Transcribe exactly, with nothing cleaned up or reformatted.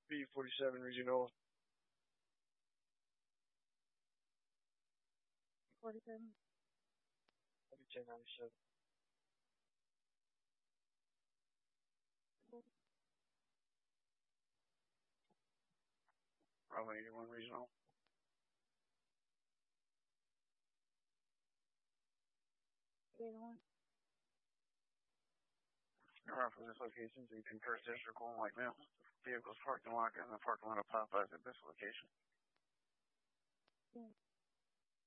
B forty-seven Regional. forty-seven. ten ninety-seven. Bravo eighty-one Regional. eighty-one. Around from this location to First District going like now. Vehicles parked and locked in the parking lot of Popeyes at this location. Yeah.